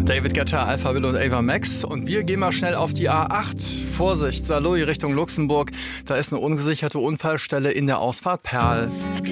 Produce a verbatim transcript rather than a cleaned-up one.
David Guetta, Alpha Will und Ava Max. Und wir gehen mal schnell auf die A acht. Vorsicht, Saarlouis Richtung Luxemburg. Da ist eine ungesicherte Unfallstelle in der Ausfahrt Perl.